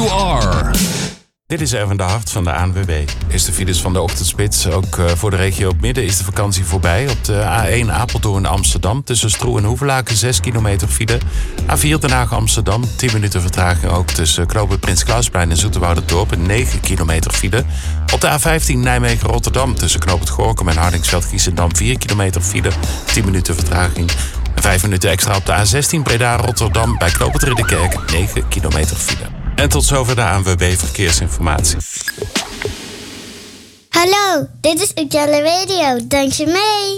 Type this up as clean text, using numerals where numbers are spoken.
You Are. Dit is Erwin de Hart van de ANWB. Is de files van de ochtendspits. Ook voor de regio op midden is de vakantie voorbij. Op de A1 Apeldoorn-Amsterdam tussen Stroe en Hoevelaken 6 kilometer file. A4 Den Haag-Amsterdam 10 minuten vertraging ook tussen knooppunt Prins Klausplein en Zoeterwouderdorp 9 kilometer file. Op de A15 Nijmegen-Rotterdam tussen knooppunt Gorinchem en Hardingsveld-Giessendam 4 kilometer file. 10 minuten vertraging. En 5 minuten extra op de A16 Breda-Rotterdam bij knooppunt Ridderkerk 9 kilometer file. En tot zover de ANWB Verkeersinformatie. Hallo, dit is Ujelle Radio. Dank je mee.